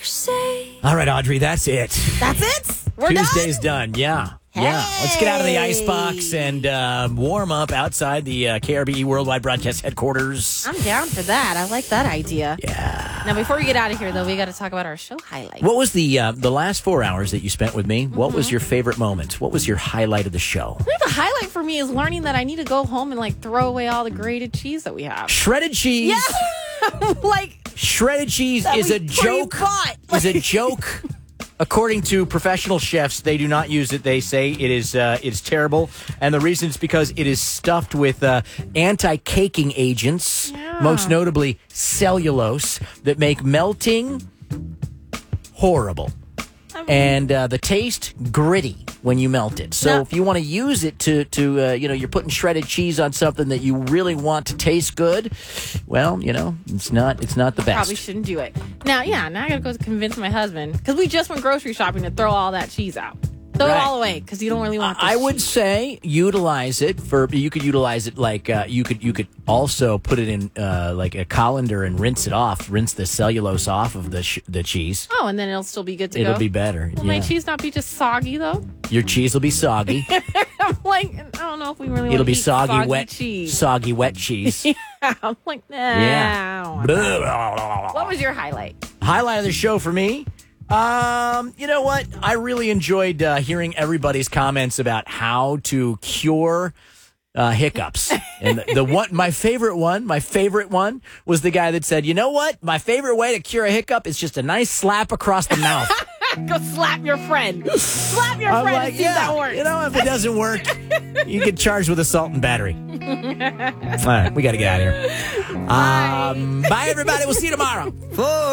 All right, Audrey, that's it. That's it? We're Tuesday's done. Yeah. Yeah. Let's get out of the Hey. icebox and warm up outside the KRBE Worldwide Broadcast Headquarters. I'm down for that. I like that idea. Yeah. Now, before we get out of here, though, we got to talk about our show highlights. What was the last 4 hours that you spent with me? What was your favorite moment? What was your highlight of the show? I think the highlight for me is learning that I need to go home and like throw away all the grated cheese that we have. Shredded cheese. Yeah, like Shredded cheese that is we a joke. pre-bought. Is a joke. According to professional chefs, they do not use it. They say it is terrible, and the reason is because it is stuffed with anti-caking agents, most notably cellulose, that make melting horrible, and the taste gritty when you melt it. So if you want to use it to you're putting shredded cheese on something that you really want to taste good, well, it's not the best. Probably shouldn't do it. Now I got to go convince my husband because we just went grocery shopping to throw all that cheese out. Throw it all away because you don't really want this I would cheese. say utilize it you could utilize it like you could also put it in like a colander and rinse the cellulose off of the cheese. Oh, and then it'll still be good to go. It'll be better. Will my cheese not be just soggy though? Your cheese will be soggy. I'm like, I don't know if we really want It'll to be eat soggy wet cheese. Soggy wet cheese. I'm like, nah. Yeah. What was your highlight? Highlight of the show for me? You know what? I really enjoyed hearing everybody's comments about how to cure hiccups. And my favorite one was the guy that said, you know what? My favorite way to cure a hiccup is just a nice slap across the mouth. Go slap your friend. Slap your friend and see if that works. If it doesn't work, you get charged with assault and battery. All right, we got to get out of here. Bye, everybody. We'll see you tomorrow.